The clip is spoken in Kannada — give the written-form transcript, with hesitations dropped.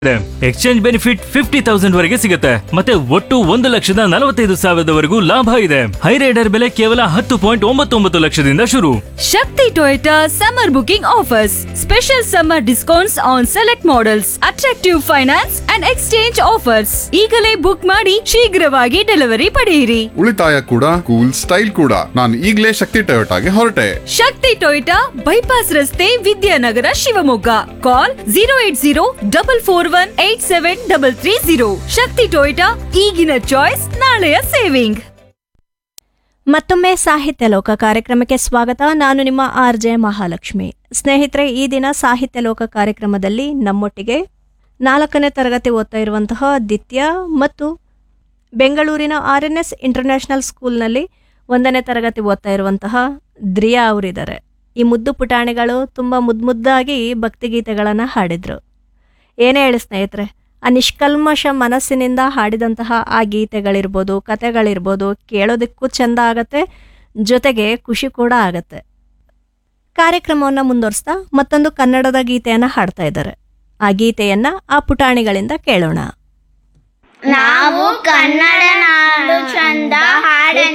ಎಕ್ಸ್ಚೇಂಜ್ ಬೆನಿಫಿಟ್ 50,000 ವರೆಗೆ ಸಿಗುತ್ತೆ ಮತ್ತೆ ಒಟ್ಟು 1,45,000ವರೆಗೂ ಲಾಭ ಇದೆ. ಹೈ ರೈಡರ್ ಬೆಲೆ ಕೇವಲ 10.99 ಲಕ್ಷದಿಂದ ಶುರು. Shakti Toyota summer booking offers. Special summer discounts on select models. Attractive finance and exchange offers. ಈಗಲೇ ಬುಕ್ ಮಾಡಿ ಶೀಘ್ರವಾಗಿ ಡೆಲಿವರಿ ಪಡೆಯಿರಿ. ಉಳಿತಾಯ ಕೂಡ ಕೂಲ್ ಸ್ಟೈಲ್ ಕೂಡ. ನಾನು ಈಗಲೇ ಶಕ್ತಿ ಟೊಯೋಟಾಗೆ ಹೊರಟೆ. ಶಕ್ತಿ ಟೊಯೋಟಾ ಬೈಪಾಸ್ ರಸ್ತೆ ವಿದ್ಯಾನಗರ ಶಿವಮೊಗ್ಗ. ಕಾಲ್ 08044187330. ಶಕ್ತಿ ಟೊಯೋಟಾ, ಈಗಿನ ಚಾಯ್ಸ್ ನಾಳೆಯ ಸೇವಿಂಗ್. ಮತ್ತೊಮ್ಮೆ ಸಾಹಿತ್ಯ ಲೋಕ ಕಾರ್ಯಕ್ರಮಕ್ಕೆ ಸ್ವಾಗತ. ನಾನು ನಿಮ್ಮ RJ ಮಹಾಲಕ್ಷ್ಮಿ. ಸ್ನೇಹಿತರೆ, ಈ ದಿನ ಸಾಹಿತ್ಯ ಲೋಕ ಕಾರ್ಯಕ್ರಮದಲ್ಲಿ ನಮ್ಮೊಟ್ಟಿಗೆ 4ನೇ ತರಗತಿ ಓದ್ತಾ ಇರುವಂತಹ ದಿತ್ಯ ಮತ್ತು ಬೆಂಗಳೂರಿನ RNS ಇಂಟರ್ನ್ಯಾಷನಲ್ ಸ್ಕೂಲ್ನಲ್ಲಿ 1ನೇ ತರಗತಿ ಓದ್ತಾ ಇರುವಂತಹ ದ್ರಿಯಾ ಅವರಿದ್ದಾರೆ. ಈ ಮುದ್ದು ಪುಟಾಣಿಗಳು ತುಂಬ ಮುದ್ದಾಗಿ ಭಕ್ತಿಗೀತೆಗಳನ್ನು ಹಾಡಿದರು. ಏನೇ ಹೇಳಿ ಸ್ನೇಹಿತರೆ, ಆ ನಿಷ್ಕಲ್ಮಶ ಮನಸ್ಸಿನಿಂದ ಹಾಡಿದಂತಹ ಆ ಗೀತೆಗಳಿರ್ಬೋದು, ಕತೆಗಳಿರ್ಬೋದು, ಕೇಳೋದಕ್ಕೂ ಚೆಂದ ಆಗತ್ತೆ, ಜೊತೆಗೆ ಖುಷಿ ಕೂಡ ಆಗತ್ತೆ. ಕಾರ್ಯಕ್ರಮವನ್ನು ಮುಂದುವರಿಸ್ತಾ ಮತ್ತೊಂದು ಕನ್ನಡದ ಗೀತೆಯನ್ನು ಹಾಡ್ತಾ ಇದ್ದಾರೆ. ಆ ಗೀತೆಯನ್ನು ಆ ಪುಟಾಣಿಗಳಿಂದ ಕೇಳೋಣ. ನಾವು ಕನ್ನಡ ನಾಡು ಚಂದ ಹಾಡ